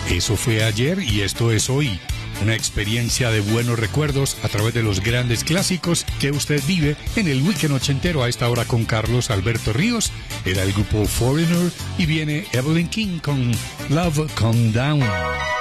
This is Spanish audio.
Eso fue ayer y esto es hoy. Una experiencia de buenos recuerdos a través de los grandes clásicos que usted vive en el Weekend Ochentero a esta hora con Carlos Alberto Ríos. Era el grupo Foreigner y viene Evelyn King con Love Come Down.